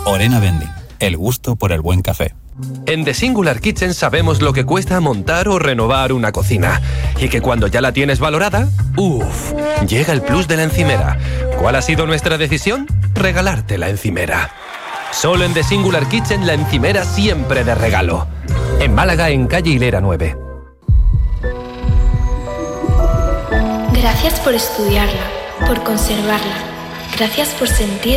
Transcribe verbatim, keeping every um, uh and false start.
Orena Vending, el gusto por el buen café. En The Singular Kitchen sabemos lo que cuesta montar o renovar una cocina. Y que cuando ya la tienes valorada, ¡uff! Llega el plus de la encimera. ¿Cuál ha sido nuestra decisión? Regalarte la encimera. Solo en The Singular Kitchen la encimera siempre de regalo. En Málaga, en calle Hilera nueve. Gracias por estudiarla, por conservarla. Gracias por sentir